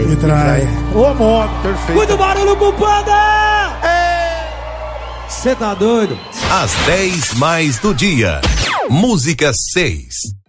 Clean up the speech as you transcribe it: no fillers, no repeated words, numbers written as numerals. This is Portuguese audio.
Me trai. Ô, moto. Perfeito. Muito barulho pro Panda! Cê tá doido? Às 10 mais do dia. Música 6.